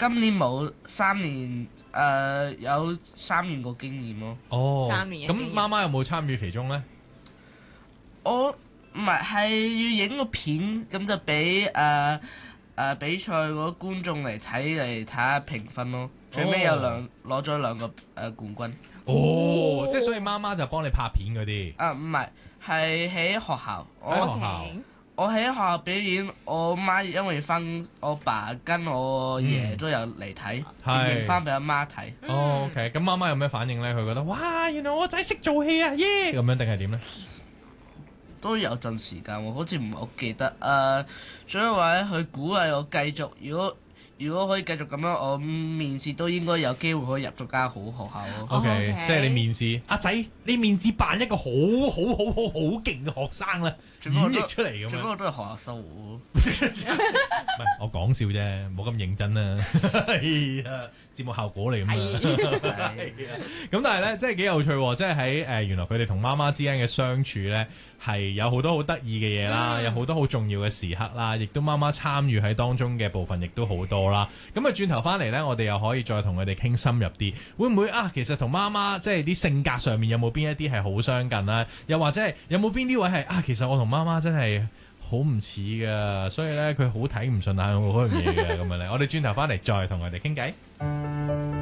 今年冇3年，有3年個經驗咯。 哦 3年嘅經驗咁媽媽有冇參與其中咧？ 我唔係要影個片，咁就俾比賽嗰個觀眾嚟睇下評分咯。最尾攞咗2個冠軍。 哦，即係所以媽媽就幫你拍片嗰啲。 唔係，係喺學校。 喺學校。 我喺學校表演，我媽因為我爸跟我爺都有嚟睇，影翻俾阿媽睇。 哦，OK，咁媽媽有咩反應咧？佢覺得哇，原來我仔識做戲啊，耶！咁樣定係點咧？ 都有陣時間喎，好似唔係好記得。所以話咧，佢鼓勵我繼續，如果可以繼續咁樣，我面試都應該有機會可以入咗間好學校咯。 OK，即係你面試，阿仔，你面試扮一個好勁嘅學生啦，演繹出嚟咁樣。 最不過都係學校收我。 唔係，我講笑啫，冇咁認真啦。係啊，節目效果嚟咁啊。咁但係咧，真係幾有趣喎！即係喺原來佢哋同媽媽之間嘅相處咧，係有好多好得意嘅嘢啦，有好多好重要嘅時刻啦，亦都媽媽參與喺當中嘅部分，亦都好多啦。咁啊，轉頭翻嚟咧，我哋又可以再同佢哋傾深入啲，會唔會啊？其實同媽媽即係啲性格上面有冇邊一啲係好相近啦？又或者係有冇邊啲位係啊？其實我同媽媽真係好唔似噶，所以咧佢好睇唔順眼我嗰樣嘢嘅咁樣咧。我哋轉頭翻嚟再同佢哋傾偈。